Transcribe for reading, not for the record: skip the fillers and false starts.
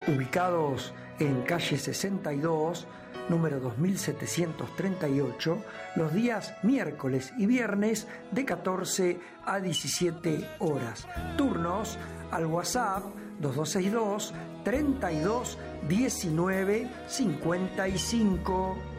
ubicados en calle 62, número 2738, los días miércoles y viernes de 14 a 17 horas. Turnos al WhatsApp 2262 32 19 55.